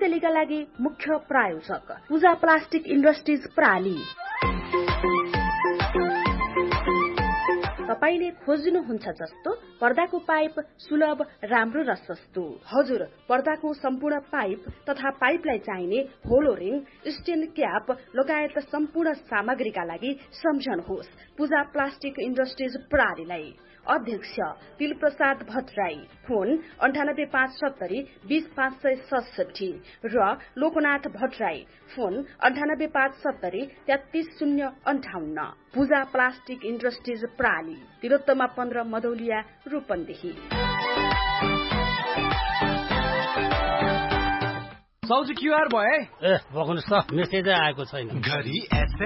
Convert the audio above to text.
यसैका लागि मुख्य प्रायोजक पूजा प्लास्टिक इन्डस्ट्रिज प्राली। तपाईले खोज्नुहुन्छ जस्तो पर्दाको पाइप सुलभ, राम्रो र सस्तो। हजुर, पर्दाको सम्पूर्ण पाइप तथा पाइपलाई चाहिने होलो रिङ, स्टेन क्याप लगायत सम्पूर्ण सामग्रीका लागि सम्झनुहोस् पूजा प्लास्टिक इन्डस्ट्रिज प्रालीलाई। अध्यक्ष तिलप्रसाद भट्टराई, फोन 9857 20567 र लोकनाथ भट्टराई, फोन 9857 33058। पूजा plastic industries प्राली, Tilottama 15 मधौलिया, Rupandehi. सौजी QR भयो है? बग्नुस् त, मेसेजै आएको छैन। घरी